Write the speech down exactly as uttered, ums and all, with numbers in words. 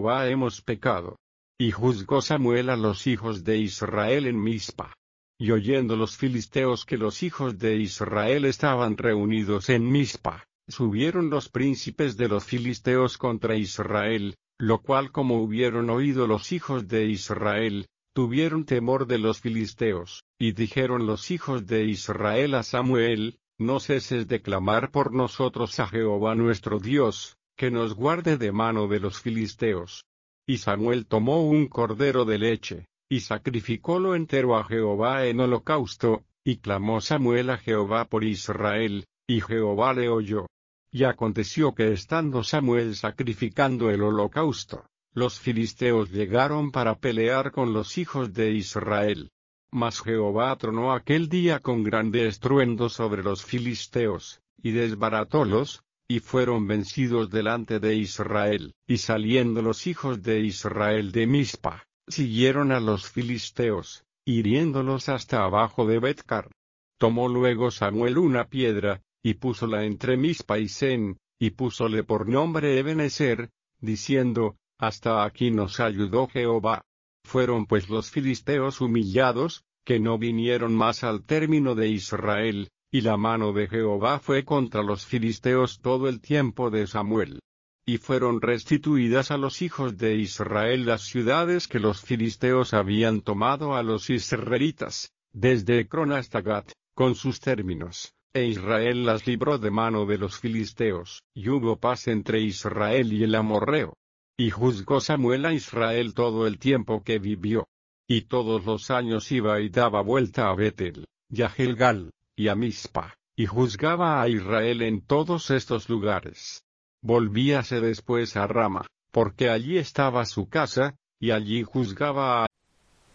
Jehová hemos pecado. Y juzgó Samuel a los hijos de Israel en Mizpa. Y oyendo los filisteos que los hijos de Israel estaban reunidos en Mizpa, subieron los príncipes de los filisteos contra Israel, lo cual como hubieron oído los hijos de Israel, tuvieron temor de los filisteos, y dijeron los hijos de Israel a Samuel, no ceses de clamar por nosotros a Jehová nuestro Dios, que nos guarde de mano de los filisteos. Y Samuel tomó un cordero de leche, y sacrificólo entero a Jehová en holocausto, y clamó Samuel a Jehová por Israel, y Jehová le oyó. Y aconteció que estando Samuel sacrificando el holocausto, los filisteos llegaron para pelear con los hijos de Israel. Mas Jehová tronó aquel día con grande estruendo sobre los filisteos, y desbaratólos, y fueron vencidos delante de Israel. Y saliendo los hijos de Israel de Mizpa, siguieron a los filisteos, hiriéndolos hasta abajo de Betcar. Tomó luego Samuel una piedra, y púsola entre Mizpa y Sen, y púsole por nombre Ebenezer, diciendo, hasta aquí nos ayudó Jehová. Fueron pues los filisteos humillados, que no vinieron más al término de Israel, y la mano de Jehová fue contra los filisteos todo el tiempo de Samuel. Y fueron restituidas a los hijos de Israel las ciudades que los filisteos habían tomado a los israelitas, desde Ecrón hasta Gat, con sus términos, e Israel las libró de mano de los filisteos, y hubo paz entre Israel y el amorreo. Y juzgó Samuel a Israel todo el tiempo que vivió. Y todos los años iba y daba vuelta a Betel, y a Gilgal, y a Mizpa, y juzgaba a Israel en todos estos lugares. Volvíase después a Rama, porque allí estaba su casa, y allí juzgaba a